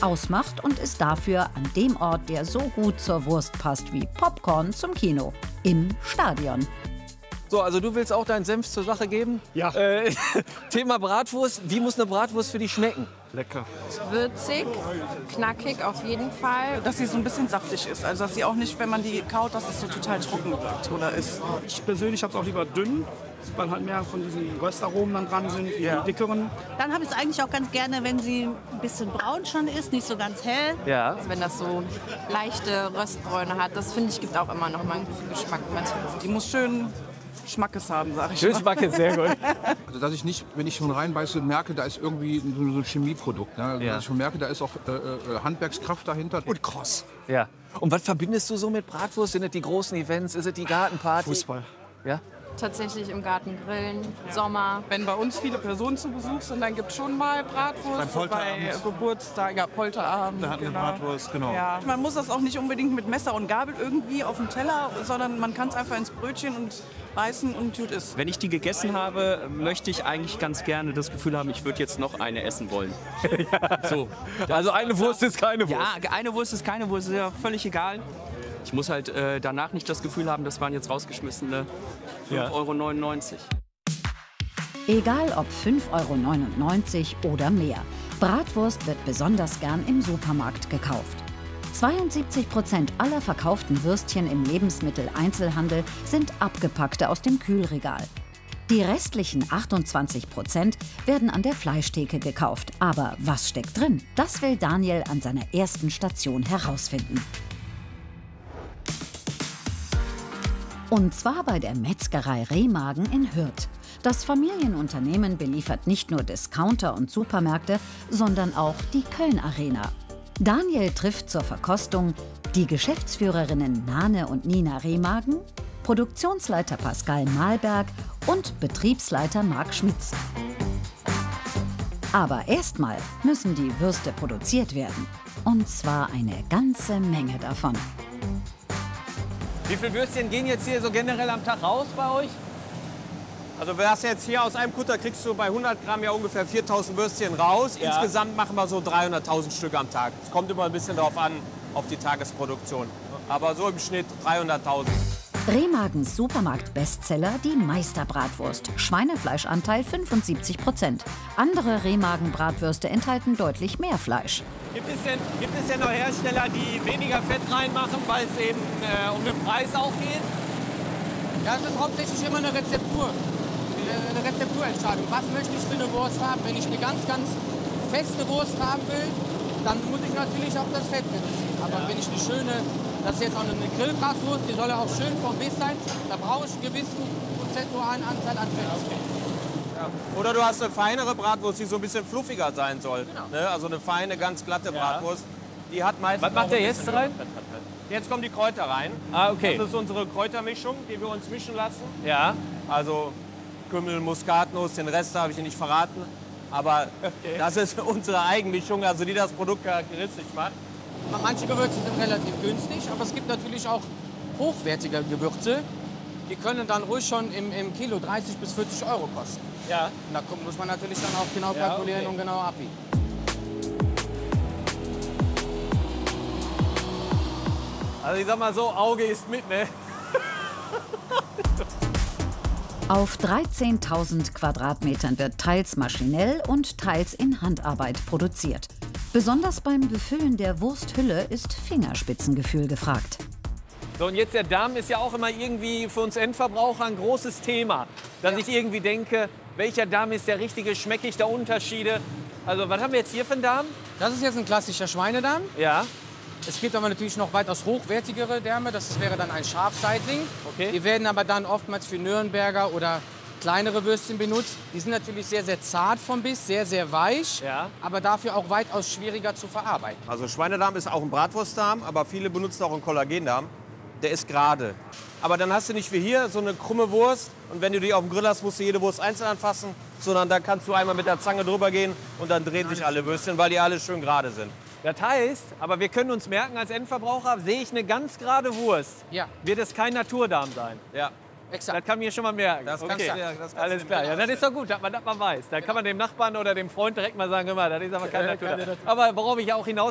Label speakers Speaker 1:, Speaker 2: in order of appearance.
Speaker 1: ausmacht und ist dafür an dem Ort, der so gut zur Wurst passt wie Popcorn zum Kino, im Stadion.
Speaker 2: So, also du willst auch deinen Senf zur Sache geben?
Speaker 3: Ja.
Speaker 2: Thema Bratwurst. Wie muss eine Bratwurst für dich schmecken?
Speaker 3: Lecker.
Speaker 4: Würzig, knackig auf jeden Fall.
Speaker 5: Dass sie so ein bisschen saftig ist. Also dass sie auch nicht, wenn man die kaut, dass es so total trocken wird oder ist.
Speaker 3: Ich persönlich habe es auch lieber dünn, weil halt mehr von diesen Röstaromen dann dran sind, die dickeren.
Speaker 6: Dann habe ich es eigentlich auch ganz gerne, wenn sie ein bisschen braun schon ist, nicht so ganz hell.
Speaker 2: Ja.
Speaker 4: Wenn das so leichte Röstbräune hat, das finde ich gibt auch immer noch mal einen guten Geschmack.
Speaker 5: Die muss schön Schmackes haben, sag ich
Speaker 2: Schön
Speaker 5: mal.
Speaker 2: Schmackes, sehr gut.
Speaker 7: Also dass ich nicht, wenn ich schon reinbeiße, merke, da ist irgendwie so ein Chemieprodukt. Ne? Also, dass ich schon merke, da ist auch Handwerkskraft dahinter.
Speaker 3: Und kross.
Speaker 2: Ja. Und was verbindest du so mit Bratwurst? Sind es die großen Events? Ist es die Gartenparty?
Speaker 3: Fußball.
Speaker 2: Ja?
Speaker 4: Tatsächlich im Garten grillen, Sommer.
Speaker 5: Wenn bei uns viele Personen zu Besuch sind, dann gibt es schon mal Bratwurst.
Speaker 3: Beim Polterabend.
Speaker 5: Bei Geburtstag, ja, Polterabend.
Speaker 3: Da hatten wir Bratwurst, genau.
Speaker 5: Ja. Man muss das auch nicht unbedingt mit Messer und Gabel irgendwie auf dem Teller, sondern man kann es einfach ins Brötchen und beißen und gut ist.
Speaker 8: Wenn ich die gegessen habe, möchte ich eigentlich ganz gerne das Gefühl haben, ich würde jetzt noch eine essen wollen. So.
Speaker 2: Also eine Wurst ist keine Wurst.
Speaker 8: Ja, eine Wurst ist keine Wurst, ist ja völlig egal. Ich muss halt danach nicht das Gefühl haben, das waren jetzt rausgeschmissene 5,99 €.
Speaker 1: Egal ob 5,99 € oder mehr, Bratwurst wird besonders gern im Supermarkt gekauft. 72% aller verkauften Würstchen im Lebensmitteleinzelhandel sind abgepackte aus dem Kühlregal. Die restlichen 28% werden an der Fleischtheke gekauft. Aber was steckt drin? Das will Daniel an seiner ersten Station herausfinden. Und zwar bei der Metzgerei Rehmagen in Hürth. Das Familienunternehmen beliefert nicht nur Discounter und Supermärkte, sondern auch die Köln-Arena. Daniel trifft zur Verkostung die Geschäftsführerinnen Nane und Nina Rehmagen, Produktionsleiter Pascal Mahlberg und Betriebsleiter Marc Schmitz. Aber erstmal müssen die Würste produziert werden. Und zwar eine ganze Menge davon.
Speaker 2: Wie viele Würstchen gehen jetzt hier so generell am Tag raus bei euch?
Speaker 9: Also wir hast jetzt hier aus einem Kutter kriegst du bei 100 Gramm ja ungefähr 4.000 Würstchen raus.
Speaker 2: Ja.
Speaker 9: Insgesamt machen wir so 300.000 Stück am Tag. Es kommt immer ein bisschen darauf an, auf die Tagesproduktion. Aber so im Schnitt 300.000.
Speaker 1: Rehmagens Supermarkt-Bestseller, die Meisterbratwurst. Schweinefleischanteil 75%. Andere Rehmagen-Bratwürste enthalten deutlich mehr Fleisch.
Speaker 9: Gibt es denn noch Hersteller, die weniger Fett reinmachen, weil es eben um den Preis auch geht?
Speaker 10: Ja, das ist hauptsächlich immer eine Rezeptur. Eine Rezepturentscheidung. Was möchte ich für eine Wurst haben? Wenn ich eine ganz, ganz feste Wurst haben will, dann muss ich natürlich auch das Fett reduzieren. Aber wenn ich eine schöne, das ist jetzt auch eine Grillbratwurst, die soll ja auch schön vom Biss sein, da brauche ich einen gewissen prozentualen Anteil an Fett.
Speaker 9: Ja. Oder du hast eine feinere Bratwurst, die so ein bisschen fluffiger sein soll. Genau. Ne? Also eine feine, ganz glatte Bratwurst. Die hat meistens.
Speaker 2: Was macht der jetzt rein?
Speaker 9: Jetzt kommen die Kräuter rein.
Speaker 2: Ah, okay.
Speaker 9: Das ist unsere Kräutermischung, die wir uns mischen lassen.
Speaker 2: Ja.
Speaker 9: Also Kümmel, Muskatnuss, den Rest habe ich Ihnen nicht verraten. Aber das ist unsere Eigenmischung, also die das Produkt charakteristisch macht.
Speaker 10: Manche Gewürze sind relativ günstig, aber es gibt natürlich auch hochwertige Gewürze. Die können dann ruhig schon im Kilo 30 bis 40 € kosten.
Speaker 2: Ja.
Speaker 10: Und da muss man natürlich dann auch genau kalkulieren und genau abbiegen.
Speaker 2: Also ich sag mal so, Auge ist mit, ne?
Speaker 1: Auf 13.000 Quadratmetern wird teils maschinell und teils in Handarbeit produziert. Besonders beim Befüllen der Wursthülle ist Fingerspitzengefühl gefragt.
Speaker 2: So, und jetzt der Darm ist ja auch immer irgendwie für uns Endverbraucher ein großes Thema. Dass ich irgendwie denke, welcher Darm ist der richtige, schmecke ich da Unterschiede? Also was haben wir jetzt hier für einen Darm?
Speaker 10: Das ist jetzt ein klassischer Schweinedarm.
Speaker 2: Ja.
Speaker 10: Es gibt aber natürlich noch weitaus hochwertigere Därme. Das wäre dann ein Schafseitling.
Speaker 2: Okay.
Speaker 10: Die werden aber dann oftmals für Nürnberger oder kleinere Würstchen benutzt. Die sind natürlich sehr, sehr zart vom Biss, sehr, sehr weich, aber dafür auch weitaus schwieriger zu verarbeiten.
Speaker 9: Also Schweinedarm ist auch ein Bratwurstdarm, aber viele benutzen auch einen Kollagendarm. Der ist gerade. Aber dann hast du nicht wie hier so eine krumme Wurst und wenn du die auf dem Grill hast, musst du jede Wurst einzeln anfassen, sondern da kannst du einmal mit der Zange drüber gehen und dann drehen sich alle Würstchen, weil die alle schön gerade sind.
Speaker 2: Das heißt, aber wir können uns merken, als Endverbraucher, sehe ich eine ganz gerade Wurst, wird es kein Naturdarm sein.
Speaker 9: Ja.
Speaker 10: Exakt.
Speaker 2: Das kann mir schon mal merken.
Speaker 9: Das kannst
Speaker 2: okay.
Speaker 9: du, das
Speaker 2: Alles klar. Ja, das ist doch gut, dass man das mal weiß. Da kann man dem Nachbarn oder dem Freund direkt mal sagen, hör mal, das ist aber kein Naturdarm. Aber worauf ich auch hinaus